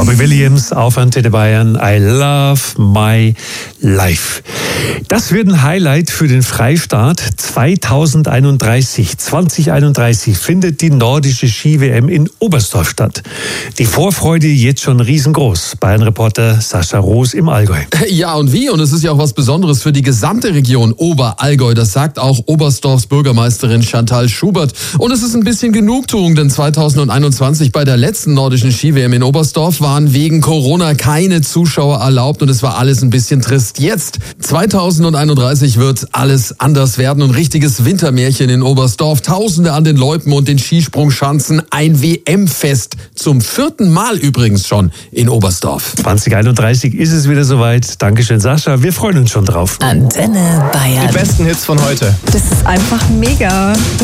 Robbie Williams auf Antenne Bayern. I love my life. Das wird ein Highlight für den Freistart 2031. 2031 findet die nordische Ski-WM in Oberstdorf statt. Die Vorfreude jetzt schon riesengroß. Bayern-Reporter Sascha Roos im Allgäu. Ja, und wie? Und es ist ja auch was Besonderes für die gesamte Region Oberallgäu. Das sagt auch Oberstdorfs Bürgermeisterin Chantal Schubert. Und es ist ein bisschen Genugtuung, denn 2021 bei der letzten nordischen Ski-WM in Oberstdorf waren wegen Corona keine Zuschauer erlaubt und es war alles ein bisschen trist. Jetzt, 2031, wird alles anders werden. Ein richtiges Wintermärchen in Oberstdorf. Tausende an den Loipen und den Skisprungschanzen. Ein WM-Fest. Zum 4. Mal übrigens schon in Oberstdorf. 2031 ist es wieder soweit. Dankeschön, Sascha. Wir freuen uns schon drauf. Antenne Bayern. Die besten Hits von heute. Das ist einfach mega.